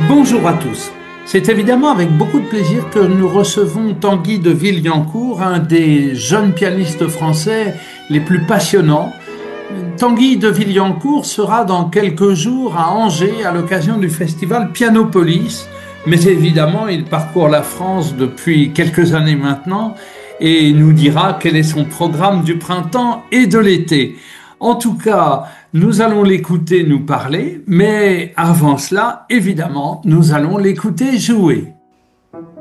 Bonjour à tous. C'est évidemment avec beaucoup de plaisir que nous recevons Tanguy de Villancourt, un des jeunes pianistes français les plus passionnants. Tanguy de Villancourt sera dans quelques jours à Angers à l'occasion du festival Pianopolis, mais évidemment il parcourt la France depuis quelques années maintenant et nous dira quel est son programme du printemps et de l'été. En tout cas, nous allons l'écouter nous parler, mais avant cela, évidemment, nous allons l'écouter jouer.